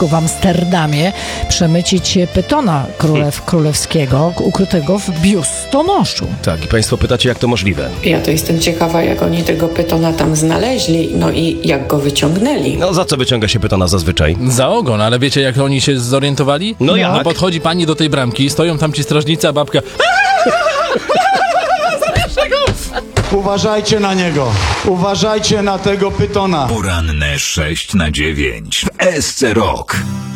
Gdańsku, w Amsterdamie przemycić pytona królewskiego ukrytego w biustonoszu. Tak, i państwo pytacie, jak to możliwe? Ja to jestem ciekawa, jak oni tego pytona tam znaleźli, no i jak go wyciągnęli. No za co wyciąga się pytona zazwyczaj? Za ogon, ale wiecie, jak oni się zorientowali? No jak? No podchodzi pani do tej bramki, stoją tam ci strażnicy, a babka... Uważajcie na niego. Uważajcie na tego pytona. Poranne 6 na 9 w SC Rock.